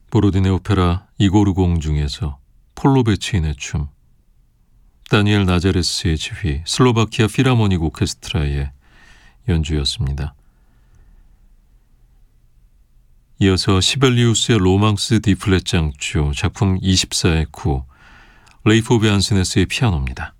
보로딘의 오페라 이고르 공중에서 폴로베치인의 춤, 다니엘 나자레스의 지휘, 슬로바키아 필하모닉 오케스트라의 연주였습니다. 이어서 시벨리우스의 로망스 디 플랫 장조 작품 24의 9, 레이포베 안스네스의 피아노입니다.